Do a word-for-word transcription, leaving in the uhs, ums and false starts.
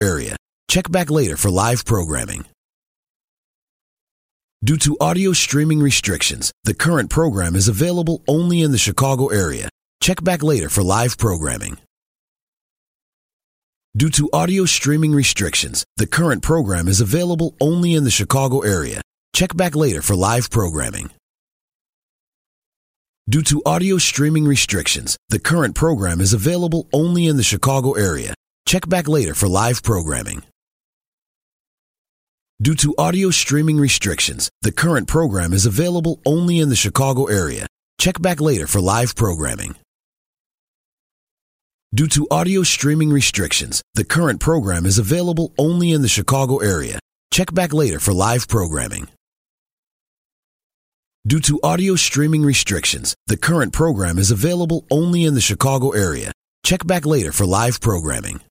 area. Check back later for live programming. Due to audio streaming restrictions, the current program is available only in the Chicago area. Check back later for live programming. Due to audio streaming restrictions, the current program is available only in the Chicago area. Check back later for live programming. Due to audio streaming restrictions, the current program is available only in the Chicago area. Check back later for live programming. Due to audio streaming restrictions, the current program is available only in the Chicago area. Check back later for live programming. Due to audio streaming restrictions, the current program is available only in the Chicago area. Check back later for live programming. Due to audio streaming restrictions, the current program is available only in the Chicago area. Check back later for live programming.